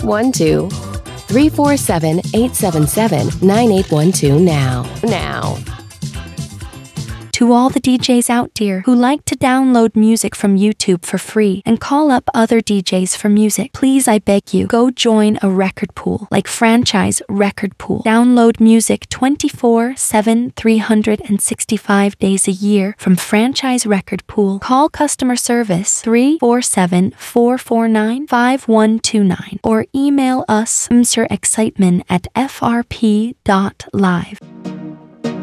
9812. 347-877-9812 now. To all the DJs out there who like to download music from YouTube for free and call up other DJs for music, please, I beg you, go join a record pool like Franchise Record Pool. Download music 24/7, 365 days a year from Franchise Record Pool. Call customer service 347-449-5129 or email us mrexcitement@frp.live.